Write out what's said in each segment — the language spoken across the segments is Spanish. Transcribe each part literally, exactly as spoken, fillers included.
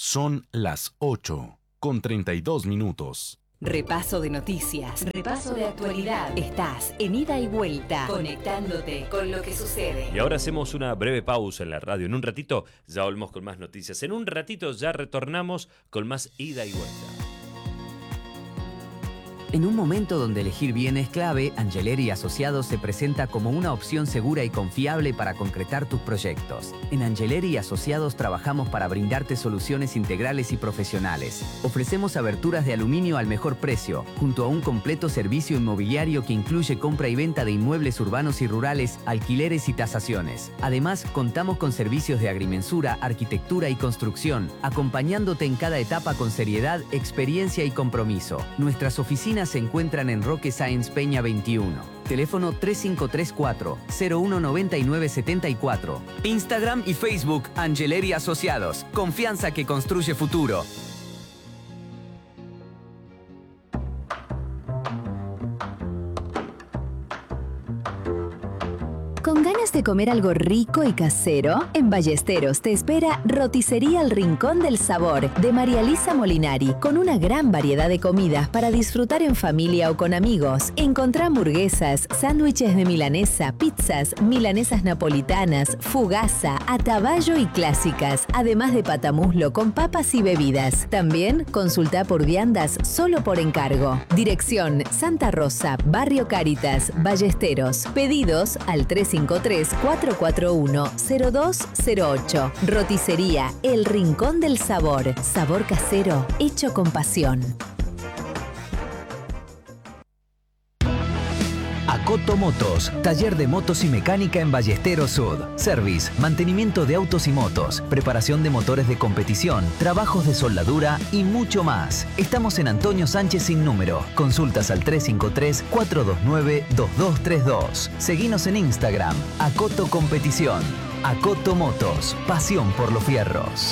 Son las ocho con treinta y dos minutos. Repaso de noticias, repaso de actualidad. Estás en Ida y Vuelta, conectándote con lo que sucede. Y ahora hacemos una breve pausa en la radio. En un ratito ya volvemos con más noticias. En un ratito ya retornamos con más Ida y Vuelta. En un momento donde elegir bien es clave, Angeleri y Asociados se presenta como una opción segura y confiable para concretar tus proyectos. En Angeleri y Asociados trabajamos para brindarte soluciones integrales y profesionales. Ofrecemos aberturas de aluminio al mejor precio, junto a un completo servicio inmobiliario que incluye compra y venta de inmuebles urbanos y rurales, alquileres y tasaciones. Además, contamos con servicios de agrimensura, arquitectura y construcción, acompañándote en cada etapa con seriedad, experiencia y compromiso. Nuestras oficinas se encuentran en Roque Sáenz Peña veintiuno. Teléfono tres cinco tres cuatro, cero uno nueve nueve siete cuatro. Instagram y Facebook Angeleri Asociados. Confianza que construye futuro. ¿Con ganas de comer algo rico y casero? En Ballesteros te espera Roticería El Rincón del Sabor de María Elisa Molinari, con una gran variedad de comidas para disfrutar en familia o con amigos. Encontrá hamburguesas, sándwiches de milanesa, pizzas, milanesas napolitanas, fugaza, ataballo y clásicas, además de patamuslo con papas y bebidas. También consultá por viandas solo por encargo. Dirección Santa Rosa, Barrio Cáritas, Ballesteros. Pedidos al tres cinco tres, cuatro cuatro uno, cero dos cero ocho. Roticería El Rincón del Sabor. Sabor casero hecho con pasión. Acoto Motos, taller de motos y mecánica en Ballesteros Sud. Service, mantenimiento de autos y motos, preparación de motores de competición, trabajos de soldadura y mucho más. Estamos en Antonio Sánchez sin número. Consultas al tres cinco tres, cuatro dos nueve, dos dos tres dos. Seguinos en Instagram, Acoto Competición. Acoto Motos, pasión por los fierros.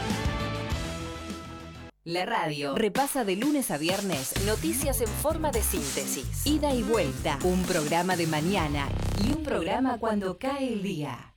La radio repasa de lunes a viernes noticias en forma de síntesis. Ida y Vuelta, un programa de mañana y un programa cuando cae el día.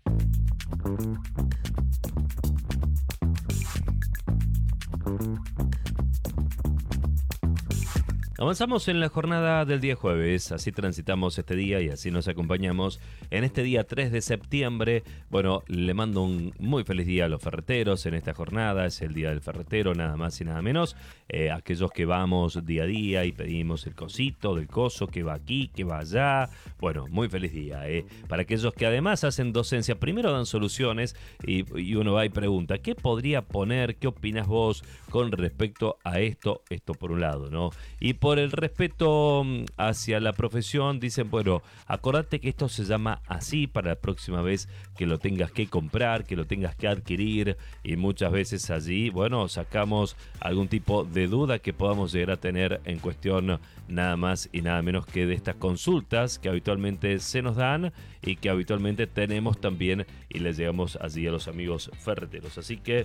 Avanzamos en la jornada del día jueves, así transitamos este día y así nos acompañamos en este día tres de septiembre. Bueno, le mando un muy feliz día a los ferreteros en esta jornada, es el día del ferretero, nada más y nada menos. Eh, aquellos que vamos día a día y pedimos el cosito del coso, que va aquí, que va allá. Bueno, muy feliz día. Eh. Para aquellos que además hacen docencia, primero dan soluciones y, y uno va y pregunta, ¿qué podría poner? ¿Qué opinas vos con respecto a esto? Esto por un lado, ¿no? Y por Por el respeto hacia la profesión, dicen, bueno, acordate que esto se llama así para la próxima vez que lo tengas que comprar, que lo tengas que adquirir, y muchas veces allí, bueno, sacamos algún tipo de duda que podamos llegar a tener en cuestión nada más y nada menos que de estas consultas que habitualmente se nos dan y que habitualmente tenemos también y les llegamos allí a los amigos ferreteros. Así que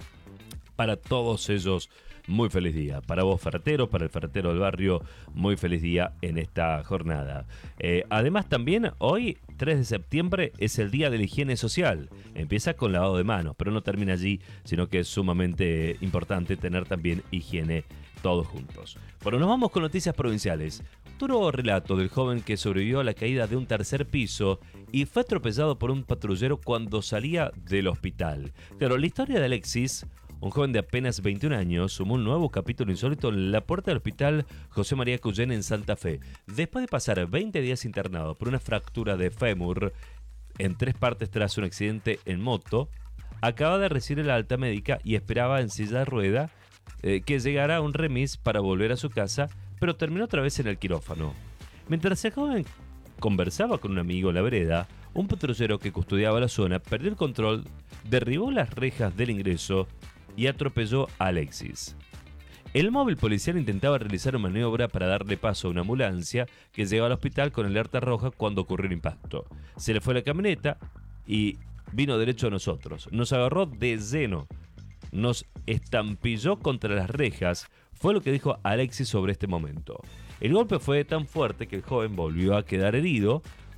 para todos ellos, muy feliz día. Para vos, ferretero, para el ferretero del barrio, muy feliz día en esta jornada. Eh, además, también hoy, tres de septiembre, es el día de la higiene social. Empieza con lavado de manos, pero no termina allí, sino que es sumamente importante tener también higiene todos juntos. Bueno, nos vamos con noticias provinciales. Duro relato del joven que sobrevivió a la caída de un tercer piso y fue atropellado por un patrullero cuando salía del hospital. Claro, la historia de Alexis, un joven de apenas veintiún años, sumó un nuevo capítulo insólito en la puerta del hospital José María Cuyén en Santa Fe. Después de pasar veinte días internado por una fractura de fémur en tres partes tras un accidente en moto, acaba de recibir la alta médica y esperaba en silla de rueda eh, que llegara a un remis para volver a su casa, pero terminó otra vez en el quirófano. Mientras el joven conversaba con un amigo en la vereda, un patrullero que custodiaba la zona perdió el control, derribó las rejas del ingreso y atropelló a Alexis. El móvil policial intentaba realizar una maniobra para darle paso a una ambulancia que llegaba al hospital con alerta roja cuando ocurrió el impacto. Se le fue la camioneta y vino derecho a nosotros. Nos agarró de lleno, nos estampilló contra las rejas, fue lo que dijo Alexis sobre este momento. El golpe fue tan fuerte que el joven volvió a quedar herido,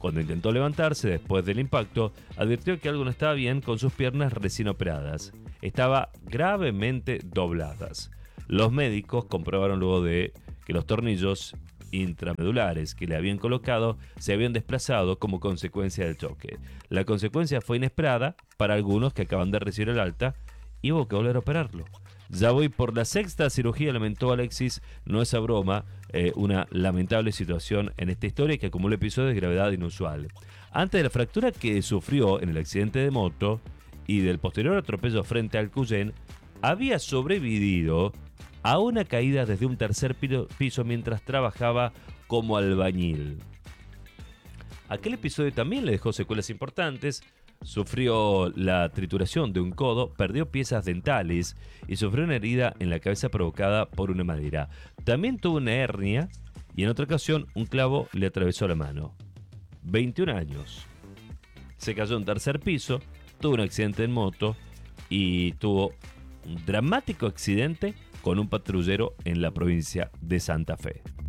Cuando intentó levantarse después del impacto, advirtió que algo no estaba bien con sus piernas recién operadas. Estaba gravemente dobladas. Los médicos comprobaron luego de que los tornillos intramedulares que le habían colocado se habían desplazado como consecuencia del choque. La consecuencia fue inesperada para algunos que acaban de recibir el alta y hubo que volver a operarlo. Ya voy por la sexta cirugía, lamentó Alexis. No es a broma, eh, una lamentable situación en esta historia que acumula episodios de gravedad inusual. Antes de la fractura que sufrió en el accidente de moto y del posterior atropello frente al Cuyén, había sobrevivido a una caída desde un tercer piso mientras trabajaba como albañil. Aquel episodio también le dejó secuelas importantes. Sufrió la trituración de un codo, perdió piezas dentales y sufrió una herida en la cabeza provocada por una madera. También tuvo una hernia y en otra ocasión un clavo le atravesó la mano. veintiún años. Se cayó en un tercer piso, tuvo un accidente en moto y tuvo un dramático accidente con un patrullero en la provincia de Santa Fe.